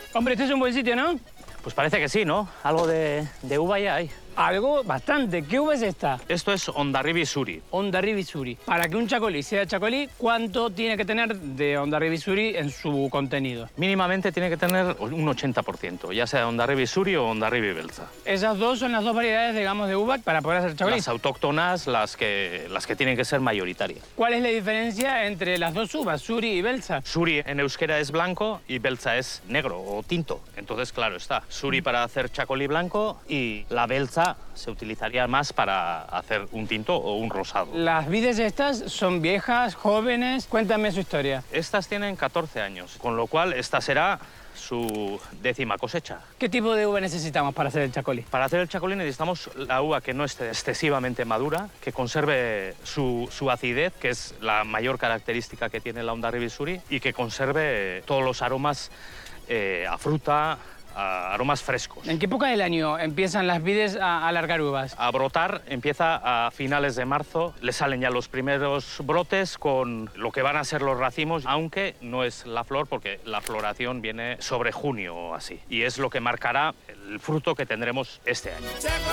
Hombre, este es un buen sitio, ¿no? Pues parece que sí, ¿no? Algo de uva ya hay. Algo bastante. ¿Qué uva es esta? Esto es Hondarribia Suri. Hondarribia Suri. Para que un chacolí sea chacolí, ¿cuánto tiene que tener de Hondarribia Suri en su contenido? Mínimamente tiene que tener un 80%, ya sea Hondarribia Suri o Hondarribia Belza. Esas dos son las dos variedades, digamos, de uva para poder hacer chacolí. Las autóctonas, las que tienen que ser mayoritarias. ¿Cuál es la diferencia entre las dos uvas, Suri y Belza? Suri en euskera es blanco y Belza es negro o tinto. Entonces, claro está, Suri para hacer chacolí blanco y la Belza se utilizaría más para hacer un tinto o un rosado. Las vides estas son viejas, jóvenes. Cuéntame su historia. Estas tienen 14 años, con lo cual esta será su 10ª cosecha. ¿Qué tipo de uva necesitamos para hacer el chacolí? Para hacer el chacolí necesitamos la uva que no esté excesivamente madura, que conserve su acidez, que es la mayor característica que tiene la Hondarribia Suri, y que conserve todos los aromas a fruta, a aromas frescos. ¿En qué época del año empiezan las vides a largar uvas? A brotar empieza a finales de marzo, le salen ya los primeros brotes con lo que van a ser los racimos, aunque no es la flor porque la floración viene sobre junio o así, y es lo que marcará el fruto que tendremos este año.